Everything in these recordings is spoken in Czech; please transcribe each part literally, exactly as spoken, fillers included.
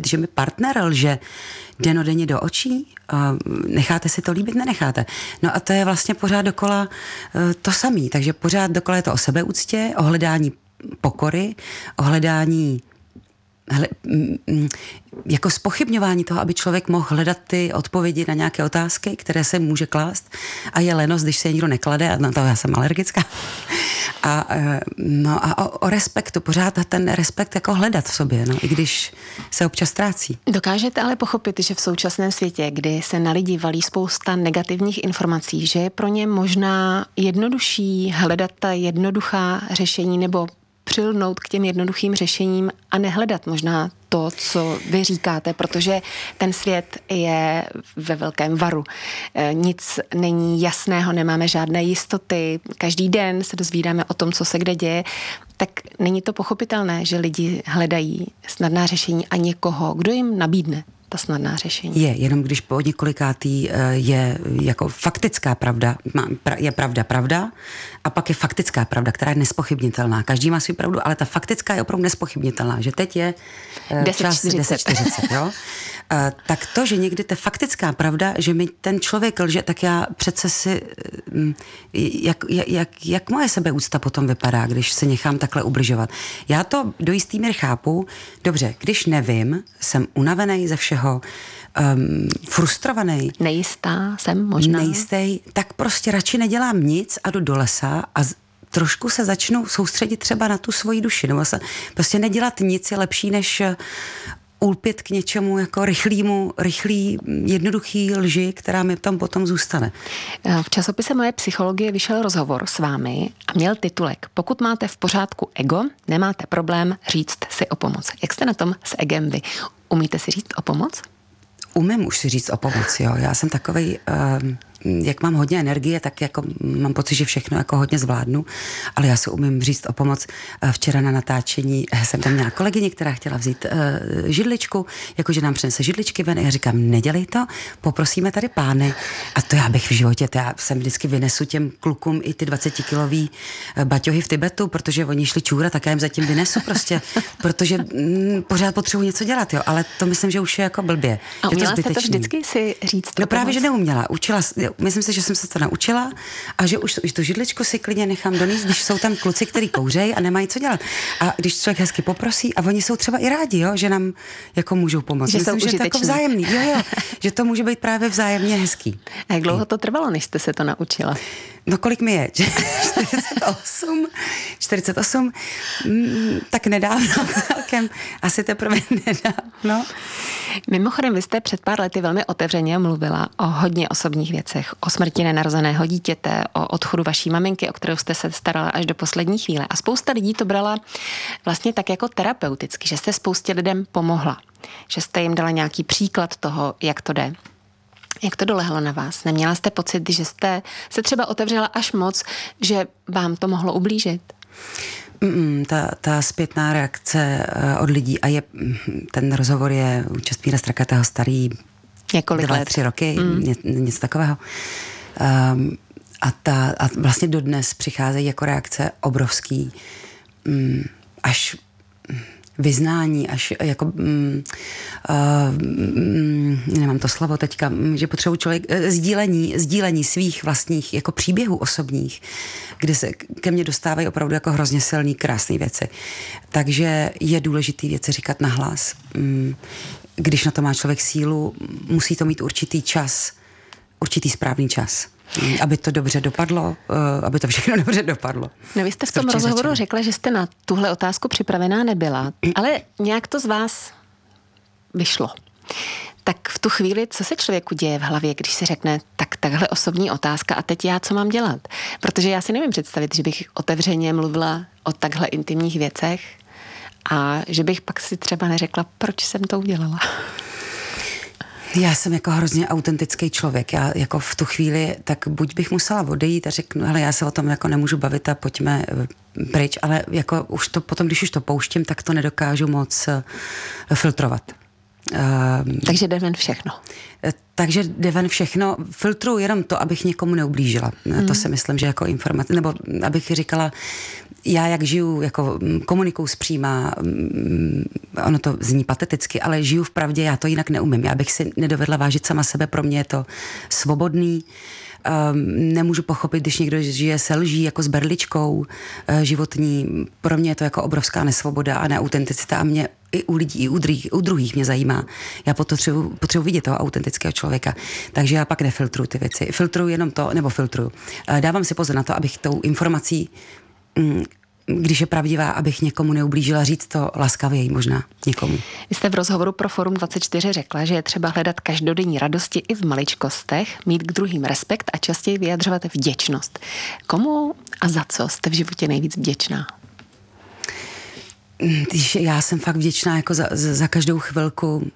přežít, že mi partner lže denodenně do očí? Necháte si to líbit? Nenecháte. No a to je vlastně pořád dokola to samý. Takže pořád dokola je to o sebeúctě, o hledání pokory, o hledání hle, jako zpochybňování toho, aby člověk mohl hledat ty odpovědi na nějaké otázky, které se může klást, a je lenost, když se je nikdo neklade, a na to já jsem alergická. A, no a o, o respektu, pořád ten respekt jako hledat v sobě, no, i když se občas ztrácí. Dokážete ale pochopit, že v současném světě, kdy se na lidi valí spousta negativních informací, že je pro ně možná jednodušší hledat ta jednoduchá řešení nebo přilnout k těm jednoduchým řešením a nehledat možná to, co vy říkáte, protože ten svět je ve velkém varu. Nic není jasného, nemáme žádné jistoty, každý den se dozvídáme o tom, co se kde děje, tak není to pochopitelné, že lidi hledají snadná řešení a někoho, kdo jim nabídne ta snadná řešení. Je, jenom když po několikátý je jako faktická pravda, je pravda pravda, a pak je faktická pravda, která je nespochybnitelná. Každý má svou pravdu, ale ta faktická je opravdu nespochybnitelná, že teď je čas deset čtyřicet, jo? Tak to, že někdy ta faktická pravda, že mi ten člověk lže, tak já přece si, jak, jak, jak moje sebeúcta potom vypadá, když se nechám takhle ubližovat. Já to do jistý míry chápu. Dobře, když nevím, jsem unavený ze všeho, um, frustrovaný. Nejistá jsem možná. Nejistý, tak prostě radši nedělám nic a jdu do lesa a z, trošku se začnu soustředit třeba na tu svoji duši. Nebo se, prostě nedělat nic je lepší, než ulpět k něčemu jako rychlýmu, rychlý, jednoduchý lži, která mi tam potom zůstane. V časopise Moje psychologie vyšel rozhovor s vámi a měl titulek: Pokud máte v pořádku ego, nemáte problém říct si o pomoc. Jak jste na tom s egem vy? Umíte si říct o pomoc? Umím už si říct o pomoc, jo. Já jsem takovej, uh, jak mám hodně energie, tak jako mám pocit, že všechno jako hodně zvládnu, ale já si umím říct o pomoc. Včera na natáčení jsem tam měla kolegyni, která chtěla vzít uh, židličku, jakože nám přinese židličky ven. Já říkám, nedělej to, poprosíme tady pány. A to já bych v životě, to já jsem vždycky vynesu těm klukům i ty dvacetikilový baťohy v Tibetu, protože oni šli čůra, tak já jim zatím vynesu prostě, protože mm, pořád potřebuji něco dělat, jo, ale to myslím, že už je jako blbě. A uměla jste to vždycky si říct? No právě, že neuměla. Učila, myslím si, že jsem se to naučila a že už, už tu židličku si klidně nechám donést, když jsou tam kluci, který kouřejí a nemají co dělat. A když člověk hezky poprosí a oni jsou třeba i rádi, jo, že nám jako můžou pomoct. Že myslím, jsou že to jako vzájemný. Jo, jo, že to může být právě vzájemně hezký. A jak dlouho to trvalo, než jste se to naučila? No kolik mi je? čtyřicet osm čtyřicet osm mm, tak nedávno celkem. Asi teprve nedávno. Mimochodem, vy jste před pár lety velmi otevřeně mluvila o hodně osobních věcech. O smrti nenarozeného dítěte, o odchodu vaší maminky, o kterou jste se starala až do poslední chvíle. A spousta lidí to brala vlastně tak jako terapeuticky, že jste spoustě lidem pomohla. Že jste jim dala nějaký příklad toho, jak to jde. Jak to dolehlo na vás? Neměla jste pocit, že jste se třeba otevřela až moc, že vám to mohlo ublížit? Mm, ta, ta zpětná reakce od lidí a je, ten rozhovor je u Čestmíra Strakatého starý několik dva, let. tři roky, mm. ně, něco takového. Um, a, ta, a vlastně dodnes přicházejí jako reakce obrovský, um, až vyznání, až jako mm, uh, mm, nemám to slovo teďka, že potřebuji člověk sdílení, sdílení svých vlastních jako příběhů osobních, kde se ke mně dostávají opravdu jako hrozně silný, krásné věci. Takže je důležitý věci říkat nahlas. Mm, když na to má člověk sílu, musí to mít určitý čas, určitý správný čas. Aby to dobře dopadlo, aby to všechno dobře dopadlo. No, vy jste v tom rozhovoru řečeno. řekla, že jste na tuhle otázku připravená nebyla, ale nějak to z vás vyšlo. Tak v tu chvíli, co se člověku děje v hlavě, když si řekne, tak takhle osobní otázka a teď já co mám dělat? Protože já si nevím představit, že bych otevřeně mluvila o takhle intimních věcech a že bych pak si třeba neřekla, proč jsem to udělala. Já jsem jako hrozně autentický člověk. Já jako v tu chvíli, tak buď bych musela odejít a řeknu, hele, já se o tom jako nemůžu bavit a pojďme pryč, ale jako už to potom, když už to pouštím, tak to nedokážu moc filtrovat. Uh, takže jde ven všechno. Takže jde ven všechno. Filtruju jenom to, abych někomu neublížila. Hmm. To si myslím, že jako informace, nebo abych říkala, já jak žiju, jako komunikuju zpříma, ono to zní pateticky, ale žiju v pravdě, já to jinak neumím. Já bych si nedovedla vážit sama sebe, pro mě je to svobodný. Um, nemůžu pochopit, když někdo žije se lží jako s berličkou uh, životní. Pro mě je to jako obrovská nesvoboda a neautenticita a mě i u lidí, i u druhých, u druhých mě zajímá. Já potřebuji, potřebuji vidět toho autentického člověka. Takže já pak nefiltruju ty věci. Filtruju jenom to, nebo filtruju. Uh, dávám si pozor na to, abych tou informací um, když je pravdivá, abych někomu neublížila, říct to laskavěji možná někomu. Vy jste v rozhovoru pro Forum dvacet čtyři řekla, že je třeba hledat každodenní radosti i v maličkostech, mít k druhým respekt a častěji vyjadřovat vděčnost. Komu a za co jste v životě nejvíc vděčná? Já jsem fakt vděčná jako za, za, za každou chvilku.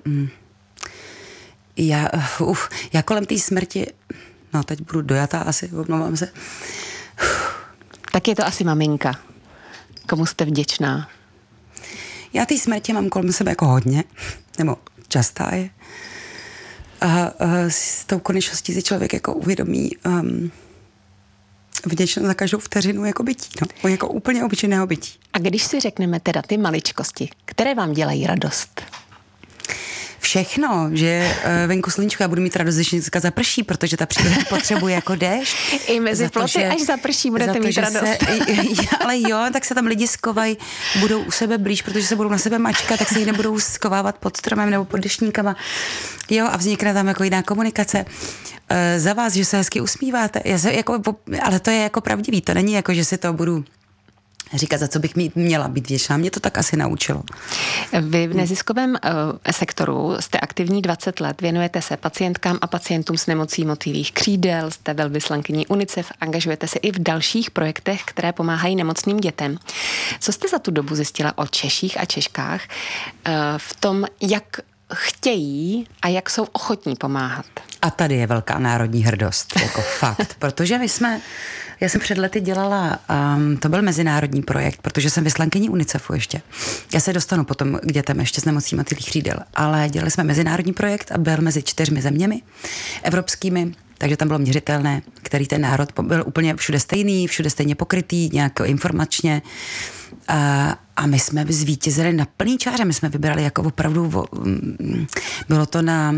Já, uf, já kolem té smrti, no teď budu dojatá asi, omlouvám se. Tak je to asi maminka. Komu jste vděčná? Já té smrti mám kolem sebe jako hodně, nebo častá je. A, a s tou konečností si člověk jako uvědomí um, vděčnost za každou vteřinu jako bytí, no, jako úplně obyčejného bytí. A když si řekneme teda ty maličkosti, které vám dělají radost? Všechno, že venku sluníčko, já budu mít radost, když dneska zaprší, protože ta příroda potřebuje jako déšť. I mezi ploty, že, až zaprší, budete to, mít radost. Se, ale jo, tak se tam lidi skovají, budou u sebe blíž, protože se budou na sebe mačkat, tak se jich nebudou skovávat pod stromem nebo pod deštníkama. Jo, a vznikne tam jako jiná komunikace. E, za vás, že se hezky usmíváte, já se, jako, ale to je jako pravdivý, to není jako, že si to budu říkat, za co bych měla být vděčná. Mě to tak asi naučilo. Vy v neziskovém uh, sektoru jste aktivní dvacet let, věnujete se pacientkám a pacientům s nemocí motýlích křídel, jste velvyslankyní UNICEF, angažujete se i v dalších projektech, které pomáhají nemocným dětem. Co jste za tu dobu zjistila o Češích a Češkách uh, v tom, jak chtějí a jak jsou ochotní pomáhat? A tady je velká národní hrdost, jako fakt, protože my jsme Já jsem před lety dělala, um, to byl mezinárodní projekt, protože jsem vyslankyní UNICEFu ještě. Já se dostanu potom k dětem ještě s nemocí motýlích křídel, ale dělali jsme mezinárodní projekt a byl mezi čtyřmi zeměmi evropskými, takže tam bylo měřitelné, který ten národ byl úplně všude stejný, všude stejně pokrytý, nějak informačně. A, a my jsme zvítězili na plný čáře, my jsme vybrali jako opravdu, bylo to na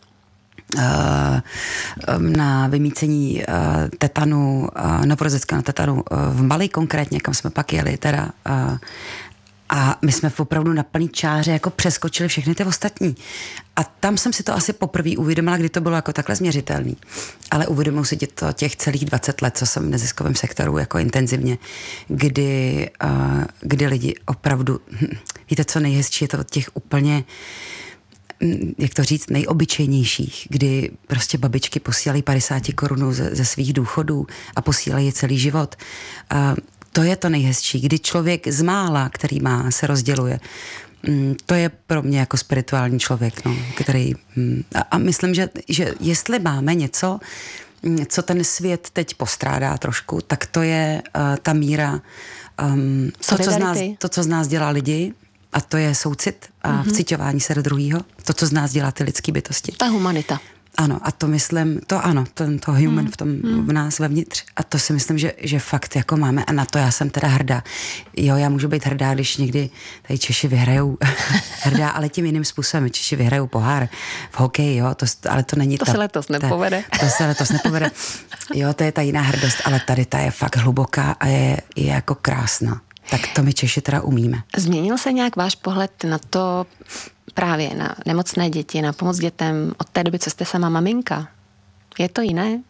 na vymýcení tetanu, novorozeckého tetanu v Mali konkrétně, kam jsme pak jeli teda. A my jsme opravdu na plný čáře jako přeskočili všechny ty ostatní. A tam jsem si to asi poprvé uvědomila, kdy to bylo jako takhle změřitelný. Ale uvědomuji si to těch celých dvacet let, co jsem v neziskovém sektoru jako intenzivně, kdy, kdy lidi opravdu, víte, co nejhezčí je to od těch úplně, jak to říct, nejobyčejnějších, kdy prostě babičky posílají padesát korun ze, ze svých důchodů a posílají je celý život. A to je to nejhezčí, kdy člověk z mála, který má, se rozděluje. To je pro mě jako spirituální člověk, no, který... A, a myslím, že, že jestli máme něco, co ten svět teď postrádá trošku, tak to je uh, ta míra um, to, co z nás, to, co z nás dělá lidi, a to je soucit a mm-hmm. vciťování se do druhého. To, co z nás dělá ty lidské bytosti. Ta humanita. Ano, a to myslím, to ano, to, to human mm. v tom, mm. v nás vevnitř. A to si myslím, že, že fakt jako máme a na to já jsem teda hrdá. Jo, já můžu být hrdá, když někdy tady Češi vyhrajou hrdá, ale tím jiným způsobem. Češi vyhrajou pohár v hokeji, jo, to, ale to není to ta... se letos nepovede. Ta, to se letos nepovede. Jo, to je ta jiná hrdost, ale tady ta je fakt hluboká a je, je jako krásná. Tak to my Češi teda umíme. Změnil se nějak váš pohled na to, právě na nemocné děti, na pomoc dětem od té doby, co jste sama maminka? Je to jiné?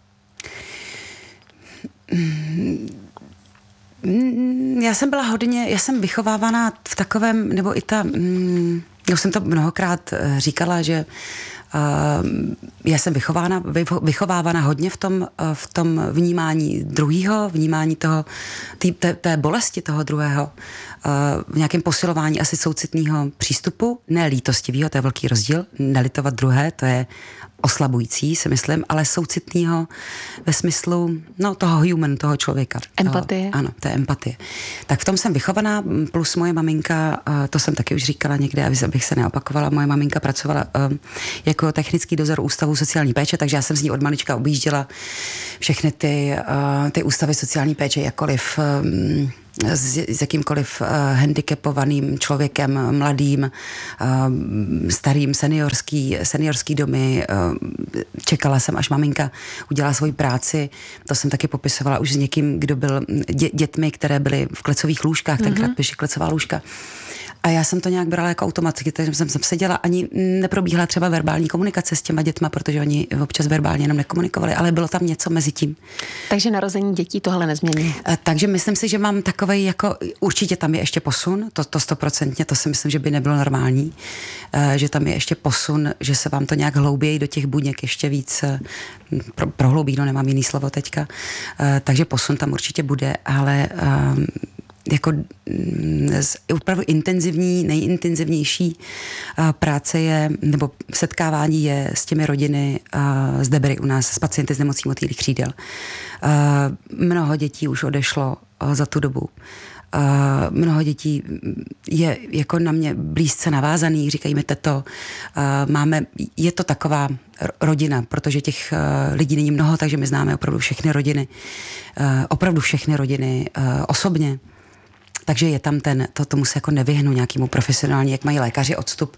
Já jsem byla hodně, já jsem vychovávaná v takovém, nebo i ta, já jsem to mnohokrát říkala, že Uh, já jsem vychována, vychovávána hodně v tom, v tom vnímání druhého, vnímání toho, tý, té, té bolesti toho druhého, uh, v nějakém posilování asi soucitného přístupu, ne lítostivého, to je velký rozdíl, nelitovat druhé, to je oslabující, si myslím, ale soucitného ve smyslu, no, toho human, toho člověka. Empatie. Toho, ano, to je empatie. Tak v tom jsem vychovaná, plus moje maminka, to jsem taky už říkala někde, abych se neopakovala, moje maminka pracovala uh, jako technický dozor Ústavu sociální péče, takže já jsem z ní od malička objížděla všechny ty, uh, ty ústavy sociální péče, jakkoliv um, S, s jakýmkoliv uh, handicapovaným člověkem, mladým, uh, starým, seniorský, seniorský domy. Uh, čekala jsem, až maminka udělala svoji práci. To jsem taky popisovala už s někým, kdo byl dě, dětmi, které byly v klecových lůžkách, mm-hmm. tenkrát píši klecová lůžka. A já jsem to nějak brala jako automaticky, takže jsem, jsem seděla, ani neprobíhala třeba verbální komunikace s těma dětma, protože oni občas verbálně jenom nekomunikovali, ale bylo tam něco mezi tím. Takže narození dětí tohle nezmění. Takže myslím si, že mám takovej jako, určitě tam je ještě posun, to, to stoprocentně, to si myslím, že by nebylo normální, že tam je ještě posun, že se vám to nějak hlouběji do těch buněk ještě víc pro, prohloubí, no nemám jiný slovo teďka, takže posun tam určitě bude, ale jako opravdu intenzivní, nejintenzivnější práce je, nebo setkávání je s těmi rodiny z Debry u nás, s pacienty s nemocí motýlých křídel. Mnoho dětí už odešlo za tu dobu. Mnoho dětí je jako na mě blízce navázaných, říkají mi teto, máme, je to taková rodina, protože těch lidí není mnoho, takže my známe opravdu všechny rodiny, opravdu všechny rodiny osobně. Takže je tam ten, to tomu se jako nevyhnu nějakému profesionální, jak mají lékaři odstup,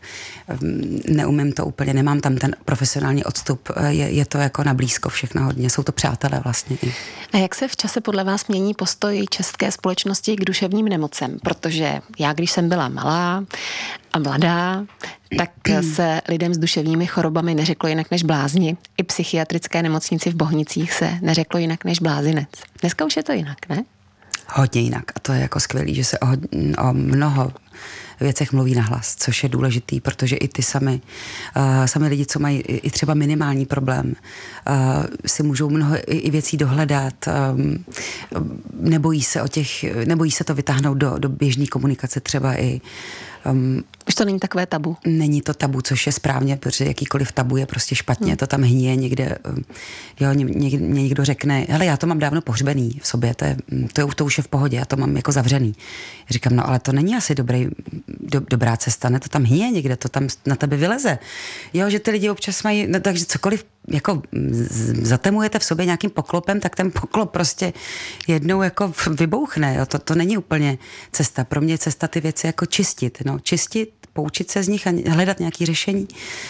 neumím to úplně, nemám tam ten profesionální odstup, je, je to jako na blízko všechno hodně, jsou to přátelé vlastně. A jak se v čase podle vás mění postoj české společnosti k duševním nemocem? Protože já, když jsem byla malá a mladá, tak se lidem s duševními chorobami neřeklo jinak než blázni. I psychiatrické nemocnici v Bohnicích se neřeklo jinak než blázinec. Dneska už je to jinak, ne? Hodně jinak. A to je jako skvělý, že se o, o mnoho věcech mluví nahlas, což je důležitý, protože i ty sami, uh, sami lidi, co mají i, i třeba minimální problém, uh, si můžou mnoho i, i věcí dohledat, um, nebojí se o těch, nebojí se to vytáhnout do, do běžné komunikace třeba i Um, Už to není takové tabu. Není to tabu, což je správně, protože jakýkoliv tabu je prostě špatně, hmm. to tam hníje někde, jo, někde, někdo řekne, hele, já to mám dávno pohřbený v sobě, to, je, to, to už je v pohodě, já to mám jako zavřený. Říkám, no ale to není asi dobrý, do, dobrá cesta, ne, to tam hníje někde, to tam na tebe vyleze. Jo, že ty lidi občas mají, no, takže cokoliv jako zatemujete v sobě nějakým poklopem, tak ten poklop prostě jednou jako vybouchne, jo, to, to není úplně cesta. Pro mě je cesta ty věci jako čistit, no, čistit, poučit se z nich a hledat nějaké řešení.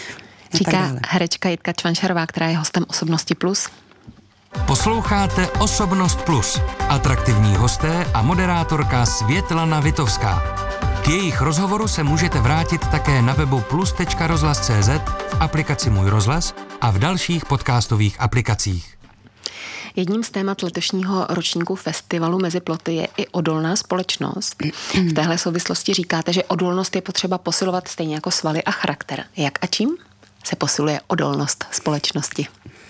Říká herečka Jitka Čvančarová, která je hostem Osobnosti plus. Posloucháte Osobnost plus. Atraktivní hosté a moderátorka Světlana Vitovská. K jejich rozhovoru se můžete vrátit také na webu plus tečka rozhlas tečka cé zet, v aplikaci Můj rozhlas a v dalších podcastových aplikacích. Jedním z témat letošního ročníku festivalu Mezi ploty je i odolná společnost. V téhle souvislosti říkáte, že odolnost je potřeba posilovat stejně jako svaly a charakter. Jak a čím se posiluje odolnost společnosti?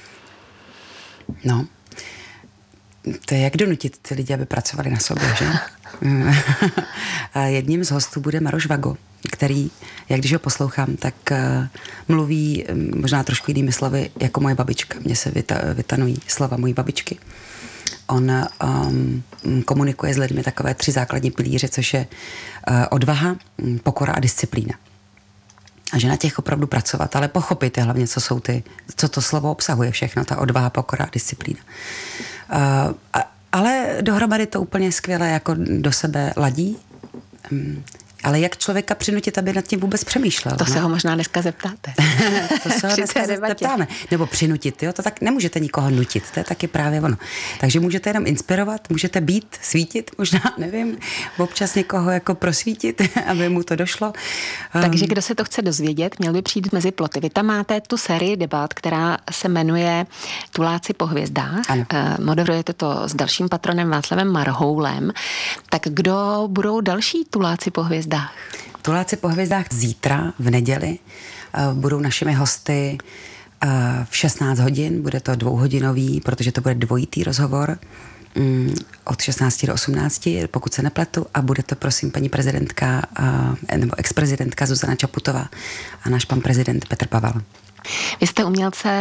No, to je jak donutit ty lidi, aby pracovali na sobě, že? Jedním z hostů bude Maroš Vago, který, jak když ho poslouchám, tak uh, mluví um, možná trošku jinými slovy jako moje babička. Mně se vyta, vytanují slova mojí babičky. On um, komunikuje s lidmi takové tři základní pilíře, což je uh, odvaha, pokora a disciplína. A že na těch opravdu pracovat, ale pochopíte hlavně, co jsou ty, co to slovo obsahuje všechno, ta odvaha, pokora a disciplína. Uh, a, ale dohromady to úplně skvěle jako do sebe ladí. Um, Ale jak člověka přinutit, aby nad tím vůbec přemýšlel? To no? se ho možná dneska zeptáte. To se ho dneska zeptáme. Nebo přinutit, jo? To tak nemůžete nikoho nutit, to je taky právě ono. Takže můžete jenom inspirovat, můžete být, svítit, možná, nevím, občas někoho jako prosvítit, aby mu to došlo. Takže kdo se to chce dozvědět, měl by přijít Mezi ploty. Vy tam máte tu sérii debat, která se jmenuje Tuláci po hvězdách. Ano. Moderujete to s dalším patronem Václavem Marhoulem. Tak kdo budou další Tuláci po hvězdách? Tuláci po hvězdách zítra v neděli uh, budou našimi hosty uh, v šestnáct hodin, bude to dvouhodinový, protože to bude dvojitý rozhovor um, od šestnácti do osmnácti, pokud se nepletu, a bude to prosím paní prezidentka uh, nebo ex-prezidentka Zuzana Čaputová a náš pan prezident Petr Pavel. Vy jste umělce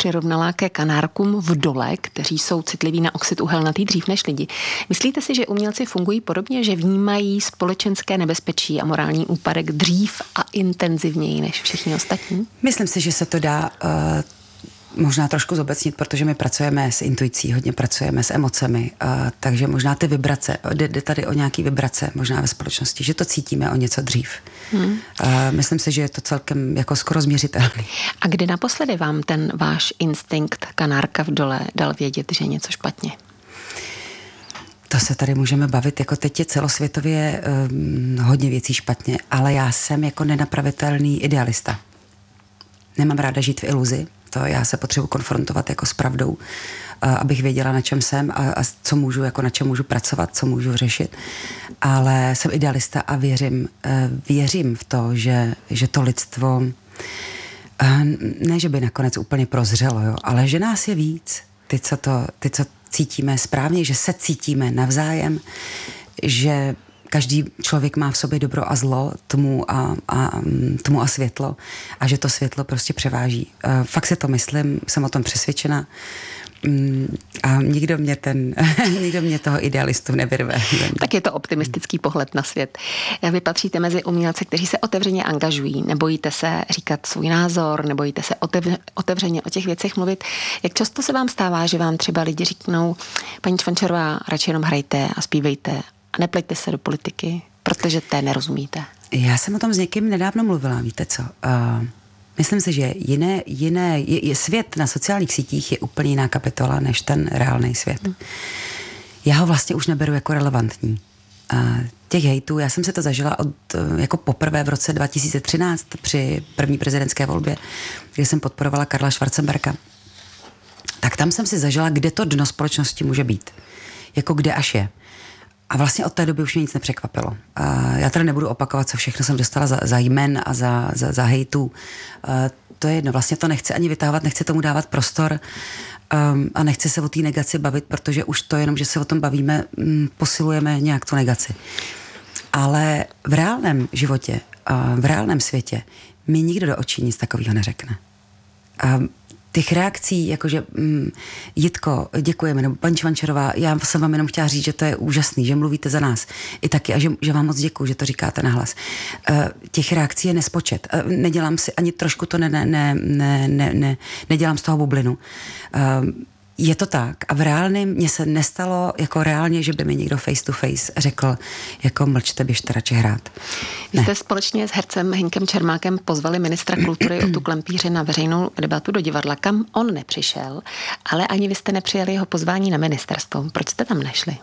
přirovnala ke kanárkům v dole, kteří jsou citliví na oxid uhelnatý dřív než lidi. Myslíte si, že umělci fungují podobně, že vnímají společenské nebezpečí a morální úpadek dřív a intenzivněji než všichni ostatní? Myslím si, že se to dá uh, možná trošku zobecnit, protože my pracujeme s intuicí, hodně pracujeme s emocemi, uh, takže možná ty vibrace, jde, jde tady o nějaký vibrace možná ve společnosti, že to cítíme o něco dřív. Hmm. Uh, myslím si, že je to celkem jako skoro změřitelný. A kdy naposledy vám ten váš instinkt kanárka v dole dal vědět, že je něco špatně? To se tady můžeme bavit, jako teď je celosvětově um, hodně věcí špatně, ale já jsem jako nenapravitelný idealista. Nemám ráda žít v iluzi, to já se potřebuji konfrontovat jako s pravdou, uh, abych věděla, na čem jsem a, a co můžu, jako na čem můžu pracovat, co můžu řešit. Ale jsem idealista a věřím, uh, věřím v to, že, že to lidstvo, uh, ne, že by nakonec úplně prozřelo, jo, ale že nás je víc, ty, co to, ty, co cítíme správně, že se cítíme navzájem, že každý člověk má v sobě dobro a zlo, tmu a, a, tmu a světlo a že to světlo prostě převáží. Fakt si to myslím, jsem o tom přesvědčena a nikdo mě, ten, nikdo mě toho idealistu nevyrve. Tak je to optimistický pohled na svět. Vy patříte mezi umělce, kteří se otevřeně angažují. Nebojíte se říkat svůj názor, nebojíte se otevř, otevřeně o těch věcech mluvit. Jak často se vám stává, že vám třeba lidi říknou, paní Čvančarová, radši jenom hrajte a zpívejte a nepleťte se do politiky, protože té nerozumíte? Já jsem o tom s někým nedávno mluvila, víte co? Uh... Myslím si, že jiné, jiné, je, je svět na sociálních sítích je úplně jiná kapitola než ten reálný svět. Mm. Já ho vlastně už neberu jako relevantní. A těch hejtů, já jsem se to zažila od, jako poprvé v roce dva tisíce třináct při první prezidentské volbě, kdy jsem podporovala Karla Schwarzenberga. Tak tam jsem si zažila, kde to dno společnosti může být. Jako kde až je. A vlastně od té doby už mě nic nepřekvapilo. A já tady nebudu opakovat, co všechno jsem dostala za, za jmen a za, za, za hejtů. A to je jedno, vlastně to nechci ani vytahovat, nechci tomu dávat prostor um, a nechci se o té negaci bavit, protože už to jenom, že se o tom bavíme, um, posilujeme nějak tu negaci. Ale v reálném životě, uh, v reálném světě mi nikdo do očí nic takového neřekne. Um, těch reakcí, jakože mm, Jitko, děkujeme, nebo paní Čvančarová, já jsem vám jenom chtěla říct, že to je úžasný, že mluvíte za nás. I taky, a že, že vám moc děkuju, že to říkáte nahlas. Uh, těch reakcí je nespočet. Uh, nedělám si, ani trošku to ne, ne, ne, ne, ne, ne, nedělám z toho bublinu. Uh, Je to tak. A v reálném mně se nestalo jako reálně, že by mi někdo face to face řekl, jako mlčte, běžte radši hrát. Vy jste společně s hercem Hinkem Čermákem pozvali ministra kultury Otu Klempíře na veřejnou debatu do divadla, kam on nepřišel, ale ani vy jste nepřijali jeho pozvání na ministerstvo. Proč jste tam nešli?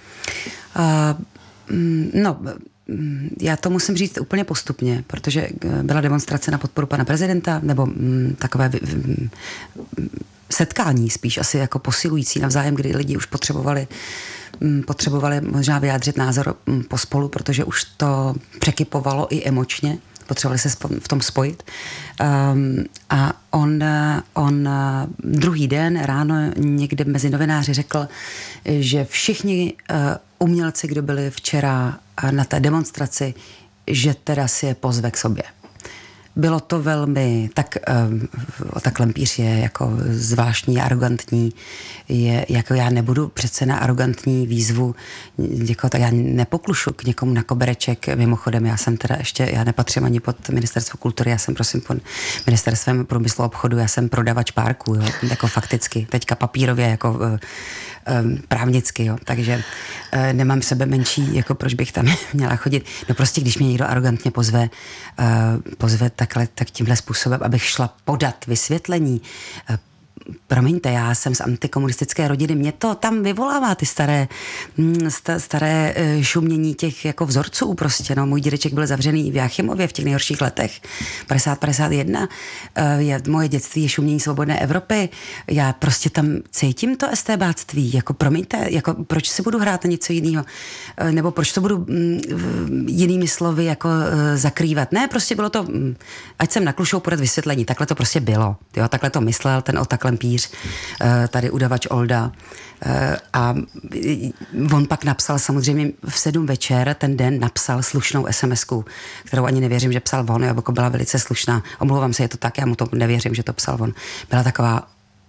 Uh, no... Já to musím říct úplně postupně, protože byla demonstrace na podporu pana prezidenta, nebo mm, takové mm, setkání spíš asi jako posilující navzájem, kdy lidi už potřebovali, mm, potřebovali možná vyjádřit názor mm, pospolu, protože už to překypovalo i emočně, potřebovali se v tom spojit. Um, a on, on druhý den ráno někde mezi novináři řekl, že všichni uh, umělci, kdo byli včera na té demonstraci, že teda si je pozve k sobě. Bylo to velmi, tak um, Ota Klempíř je jako zvláštní, arrogantní, je, jako já nebudu přece na arrogantní výzvu, jako, tak já nepoklušu k někomu na kobereček, mimochodem já jsem teda ještě, já nepatřím ani pod ministerstvo kultury, já jsem prosím pod ministerstvem průmyslu a obchodu, já jsem prodavač párků, jo, jako fakticky, teďka papírově, jako uh, um, právnicky, jo, takže uh, nemám sebe menší, jako proč bych tam měla chodit. No prostě, když mě někdo arrogantně pozve, uh, pozve takhle, tak tímhle způsobem, abych šla podat vysvětlení. Uh, promiňte, já jsem z antikomunistické rodiny, mě to tam vyvolává ty staré, staré šumění těch jako vzorců prostě, no, můj dědeček byl zavřený v Jáchymově v těch nejhorších letech, padesát padesát jedna, je, moje dětství je šumění svobodné Evropy, já prostě tam cítím to estébáctví, jako promiňte, jako proč si budu hrát na něco jiného, nebo proč to budu mm, jinými slovy jako uh, zakrývat, ne, prostě bylo to, mm, ať jsem naklušou podat vysvětlení, takhle to prostě bylo, jo, takhle to myslel ten Ota Klempíř, tady udavač Olda. A on pak napsal samozřejmě v sedm večer, ten den napsal slušnou es em esku, kterou ani nevěřím, že psal on, jako byla velice slušná. Omlouvám se, je to tak, já mu to nevěřím, že to psal on. Byla taková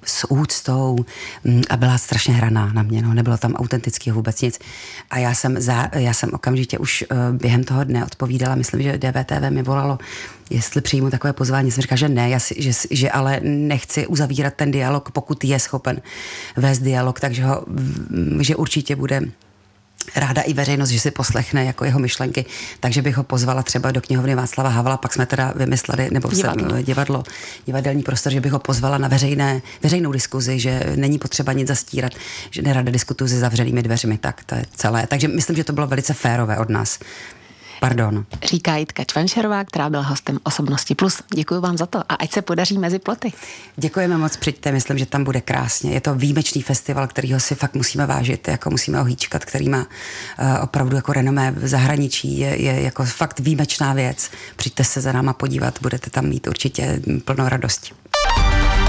s úctou a byla strašně hraná na mě, no, nebylo tam autentického vůbec nic. A já jsem, za, já jsem okamžitě už uh, během toho dne odpovídala, myslím, že D V T V mi volalo, jestli přijmu takové pozvání. Jsem říkala, že ne, já si, že, že ale nechci uzavírat ten dialog, pokud je schopen vést dialog, takže ho, že určitě bude ráda i veřejnost, že si poslechne jako jeho myšlenky, takže bych ho pozvala třeba do knihovny Václava Havla, pak jsme teda vymysleli, nebo divadlo, jsem, divadlo divadelní prostor, že bych ho pozvala na veřejné, veřejnou diskuzi, že není potřeba nic zastírat, že nerada diskutuji se zavřenými dveřmi, tak to je celé. Takže myslím, že to bylo velice férové od nás. Pardon. Říká Jitka Čvančarová, která byla hostem Osobnosti plus. Děkuji vám za to a ať se podaří Mezi ploty. Děkujeme moc, přijďte, myslím, že tam bude krásně. Je to výjimečný festival, kterýho si fakt musíme vážit, jako musíme ho hýčkat, který má uh, opravdu jako renomé v zahraničí, je, je jako fakt výjimečná věc. Přijďte se za náma podívat, budete tam mít určitě plno radosti.